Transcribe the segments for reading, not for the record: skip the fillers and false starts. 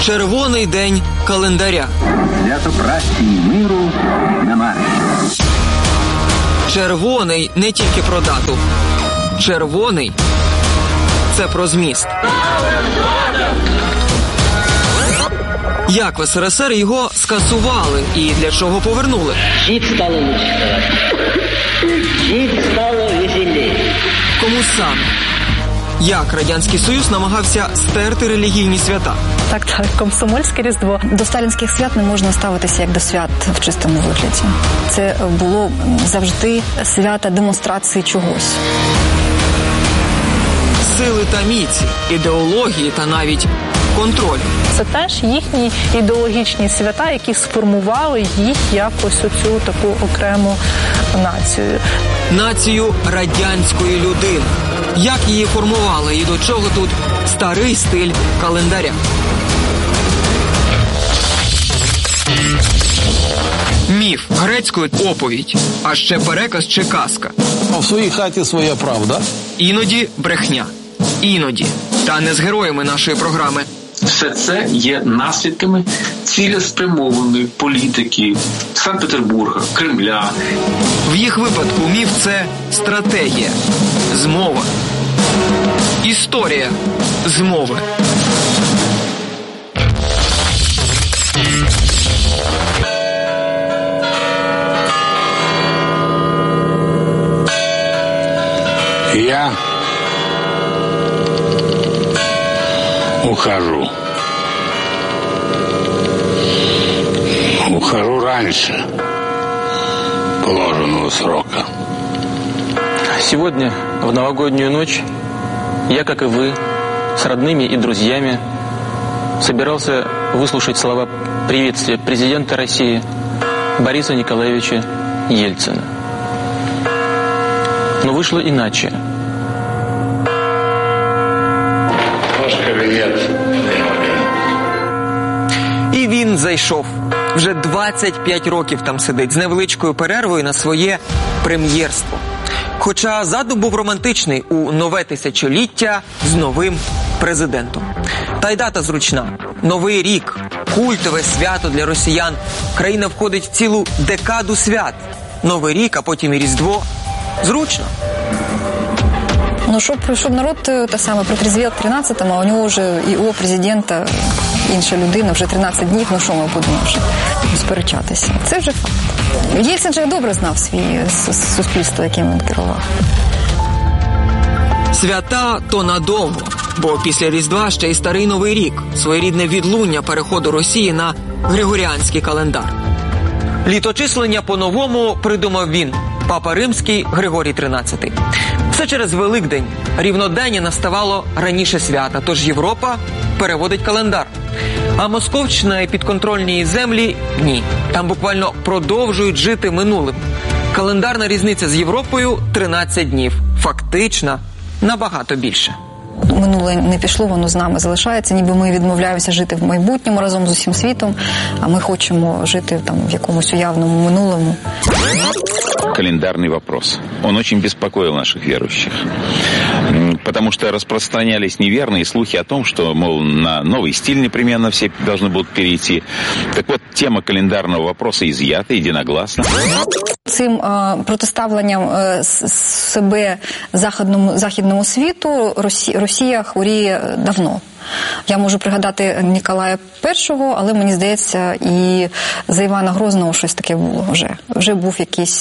Червоний день календаря. Свято праці і миру немає. Червоний не тільки про дату. Червоний – це про зміст. Як в СРСР його скасували і для чого повернули? Жить стало лучше. Жить стало веселее. Кому саме? Як Радянський Союз намагався стерти релігійні свята? Так, комсомольське Різдво. До сталінських свят не можна ставитися як до свят в чистому вигляді. Це було завжди свято демонстрації чогось. Сили та міці, ідеології та навіть контролю. Це теж їхні ідеологічні свята, які сформували їх якось оцю таку окрему націю. Націю радянської людини. Як її формували і до чого тут старий стиль календаря? Міф, грецькою оповідь, а ще переказ чи казка. В своїй хаті своя правда. Іноді брехня. Іноді. Та не з героями нашої програми. Все це є наслідками цілеспрямованої політики Санкт-Петербурга, Кремля. В їх випадку міф – це стратегія, змова, історія змови. Я ухожу. Ухожу раньше положенного срока. Сегодня, в новогоднюю ночь, я, как и вы, с родными и друзьями собирался выслушать слова приветствия президента России Бориса Николаевича Ельцина. Но вышло иначе. Ваш кабинет. І він зайшов. Вже 25 років там сидить з невеличкою перервою на своє прем'єрство. Хоча задум був романтичний – у нове тисячоліття з новим президентом. Та й дата зручна. Новий рік – культове свято для росіян. Країна входить в цілу декаду свят. Новий рік, а потім і Різдво. Зручно. Ну, щоб народ протрезвел к 13-му, а у нього вже і у президента інша людина, вже 13 днів, ну що ми будемо вже сперечатися. Це вже факт. Єльцин же добре знав своє суспільство, яким він керував. Свята то надовго, бо після Різдва ще й старий Новий рік, своєрідне відлуння переходу Росії на григоріанський календар. Літочислення по-новому придумав він, Папа Римський Григорій XIII. Все через Великдень. Рівнодення наставало раніше свята, тож Європа переводить календар. А Московщина і підконтрольні землі – ні. Там буквально продовжують жити минулим. Календарна різниця з Європою – 13 днів. Фактично, набагато більше. Минуле не пішло, воно з нами залишається, ніби ми відмовляємося жити в майбутньому разом з усім світом, а ми хочемо жити там в якомусь уявному минулому. Календарный вопрос. Он очень беспокоил наших верующих. Потому что распространялись неверные слухи о том, что, мол, на новый стиль непременно все должны будут перейти. Так вот, тема календарного вопроса изъята единогласно. Цим протиставленням себе західному світу Росія хворіє давно. Я можу пригадати Ніколая І, але мені здається, і за Івана Грозного щось таке було вже. Вже був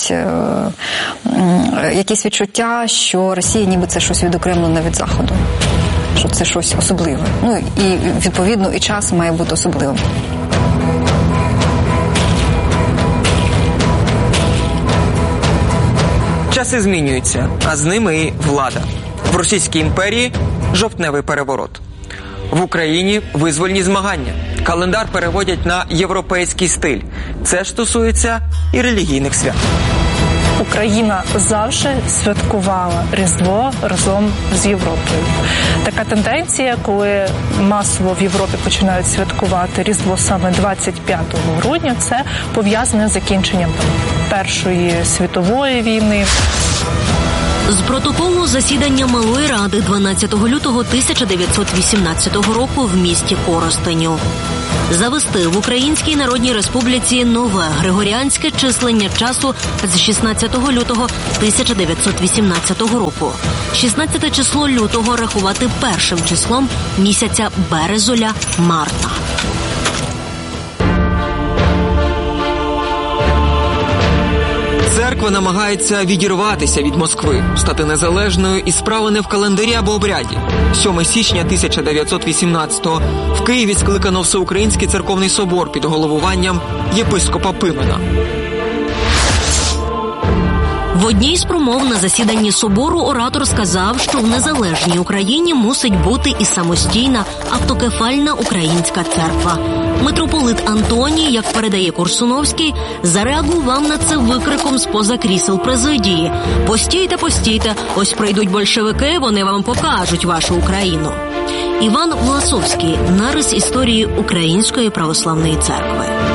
якісь відчуття, що Росія ніби це щось відокремлене від Заходу. Що це щось особливе. Ну і, відповідно, і час має бути особливим. Часи змінюються, а з ними і влада. В Російській імперії – жовтневий переворот. В Україні – визвольні змагання. Календар переводять на європейський стиль. Це ж стосується і релігійних свят. Україна завжди святкувала Різдво разом з Європою. Така тенденція, коли масово в Європі починають святкувати Різдво саме 25 грудня, це пов'язане з закінченням Першої світової війни. З протоколу засідання Малої Ради 12 лютого 1918 року в місті Коростеню. Завести в Українській Народній Республіці нове григоріанське числення часу з 16 лютого 1918 року. 16 число лютого рахувати першим числом місяця березоля-марта. Церква намагається відірватися від Москви, стати незалежною і справа не в календарі або обряді. 7 січня 1918-го в Києві скликано Всеукраїнський церковний собор під головуванням єпископа Пимена. В одній з промов на засіданні собору оратор сказав, що в незалежній Україні мусить бути і самостійна автокефальна українська церква. Митрополит Антоній, як передає Корсуновський, зареагував на це викриком з-поза крісел президії: «Постійте, постійте, ось прийдуть большевики, вони вам покажуть вашу Україну». Іван Власовський. Нарис історії Української православної церкви.